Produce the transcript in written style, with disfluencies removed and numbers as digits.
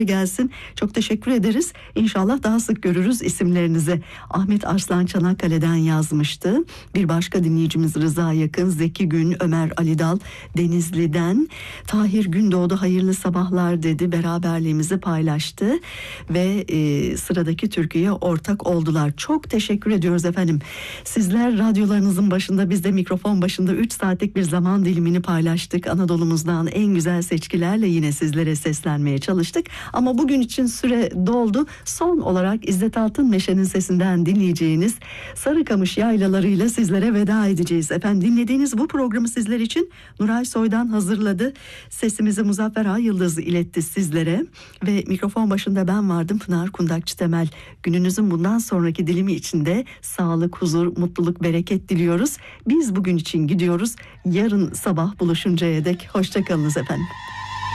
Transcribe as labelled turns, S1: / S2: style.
S1: gelsin. Çok teşekkür ederiz. İnşallah daha sık görürüz isimlerinizi. Ahmet Arslan Çanakkale'den yazmıştı. Bir başka dinleyicimiz Rıza Yakın, Zeki Gün, Ömer Alidal Denizli'den. Tahir Gündoğdu hayırlı sabahlar dedi. Beraberliğimizi paylaştı ve sıradaki türküye ortak oldular. Çok teşekkür ediyoruz efendim. Sizler radyolarınızın başında, biz de mikrofon başında 3 saatlik bir zaman dilimini paylaştık. Anadolu'muzdan en güzel seçkilerle yine sizlere seslenmeye çalıştık. Ama bugün için süre doldu. Son olarak İzzet Altınmeşe'nin sesinden dinleyeceğiniz Sarıkamış yaylalarıyla sizlere veda edeceğiz. Efendim, dinlediğiniz bu programı sizler için Nuray Soydan hazırladı. Sesimizi Muzaffer Ay Yıldız iletti sizlere ve mikrofon başında ben vardım, Pınar Kundakçı Temel. Gününüzün bundan sonraki dilimi içinde sağlık, huzur, mutluluk, bereket diliyoruz. Biz bugün için gidiyoruz. Yarın sabah buluşuncaya dek hoşça kalınız efendim.